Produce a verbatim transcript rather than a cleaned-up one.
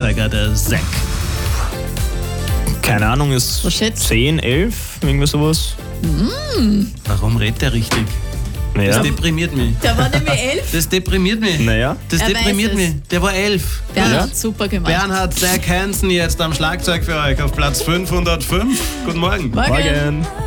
Schlagzeuger, der Zack? Keine Ahnung, ist Was schätzt? zehn, elf, irgendwie sowas. Warum redet der richtig? Das Naja. deprimiert mich. Der war nämlich elf. Das deprimiert mich. Naja. Das Er deprimiert weiß es. mich. Der war elf. Bernhard, super gemacht. Bernhard Zack Hansen jetzt am Schlagzeug für euch auf Platz fünfhundertfünf. Guten Morgen. Morgen. Morgen.